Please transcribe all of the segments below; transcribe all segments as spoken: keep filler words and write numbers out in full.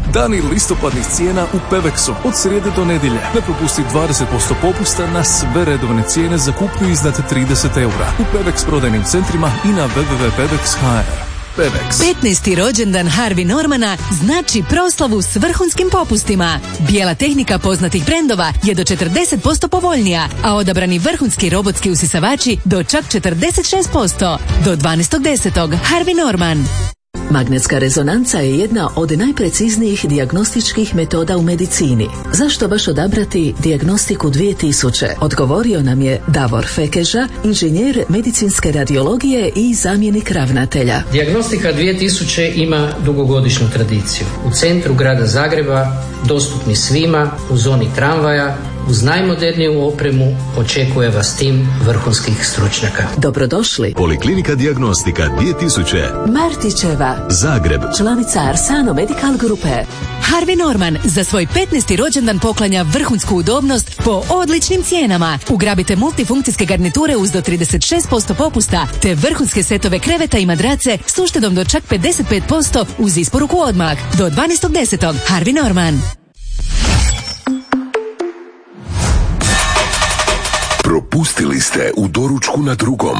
Dani listopadnih cijena u Pevexu od srijede do nedjelje. Ne propusti dvadeset posto popusta na sve redovne cijene za kupnju iznad trideset eura u Pevex prodajnim centrima i na w w w tačka pevex tačka h r. Pevex. petnaesti rođendan Harvey Normana znači proslavu s vrhunskim popustima. Bijela tehnika poznatih brendova je do četrdeset posto povoljnija, a odabrani vrhunski robotski usisavači do čak četrdeset šest posto. Do dvanaestog desetog Harvey Norman. Magnetska rezonanca je jedna od najpreciznijih dijagnostičkih metoda u medicini. Zašto baš odabrati dijagnostiku dvije tisuće? Odgovorio nam je Davor Fekeža, inženjer medicinske radiologije i zamjenik ravnatelja. Dijagnostika dvije tisuće ima dugogodišnju tradiciju. U centru grada Zagreba, dostupni svima, u zoni tramvaja, uz najmoderniju opremu očekuje vas tim vrhunskih stručnjaka. Dobrodošli. Poliklinika dijagnostika dvije tisuće. Martićeva, Zagreb. Članica Arsano Medical Grupe. Harvey Norman za svoj petnaesti rođendan poklanja vrhunsku udobnost po odličnim cijenama. Ugrabite multifunkcijske garniture uz do trideset šest posto popusta, te vrhunske setove kreveta i madrace s uštedom do čak pedeset pet posto uz isporuku odmah. Do dvanaestog desetog Harvey Norman. Propustili ste u doručku na drugom.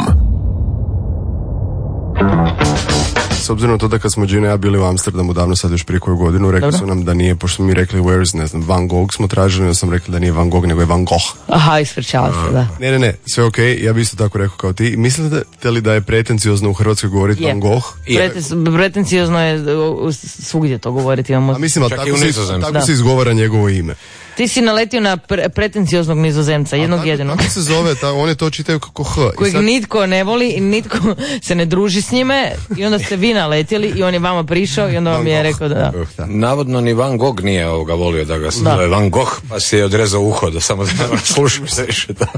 S obzirom na to da kad smo Gina i ja bili u Amsterdamu davno, sad još prije koju godinu, rekli Dobro. su nam da nije, pošto smo mi rekli where's, ne znam, Van Gogh smo tražili, ja sam rekli da nije Van Gogh, nego je Van Gogh. Aha, ispričavam se, da. Ne, ne, ne, sve okej, okay, ja bi isto tako rekao kao ti. Mislite li da je pretenciozno u Hrvatskoj govoriti Van Gogh? Preten- pretenciozno je svugdje to govoriti. Imamo... A mislim, a tako, si, tako se izgovara njegovo ime. Ti si naletio na pre- pretencioznog Nizozemca, jednog jedinog. Kako se zove, ta, oni to čitaju kako H. Kojeg sad... nitko ne voli i nitko se ne druži s njime i onda ste vi naletjeli i on je vama prišao i onda vam je rekao da da. Navodno ni Van Gogh nije ovoga volio da ga zove Van Gogh, pa si je odrezao uho da samo da slušam se više to.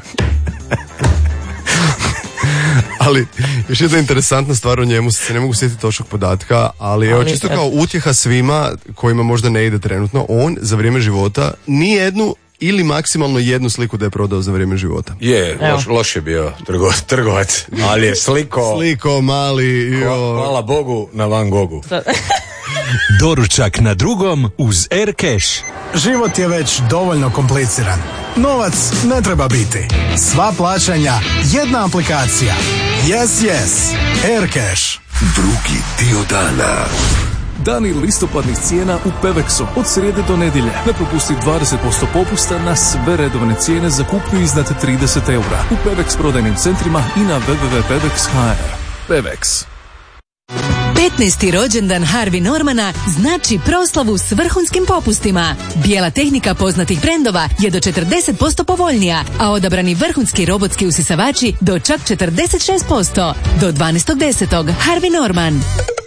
Ali, još jedna interesantna stvar o njemu, se ne mogu sjetiti točnog podatka, ali evo, čisto kao utjeha svima kojima možda ne ide trenutno, on za vrijeme života ni jednu ili maksimalno jednu sliku da je prodao za vrijeme života. Je, loš, loš je bio trgo, trgovac, ali je sliko... Sliko, mali... Jo. Hvala Bogu na Van Goghu. Doručak na drugom uz Aircash. Život je već dovoljno kompliciran. Novac ne treba biti. Sva plaćanja, jedna aplikacija. Yes, yes. Aircash. Drugi dio dana. Dani listopadnih cijena u Pevexu od srijede do nedjelje. Ne propusti dvadeset posto popusta na sve redovne cijene za kupnju iznad trideset eura u Pevex prodajnim centrima i na w w w tačka pevex tačka h r. Pevex. petnaesti rođendan Harvey Normana znači proslavu s vrhunskim popustima. Bijela tehnika poznatih brendova je do četrdeset posto povoljnija, a odabrani vrhunski robotski usisavači do čak četrdeset šest posto. Do dvanaestog desetog Harvey Norman.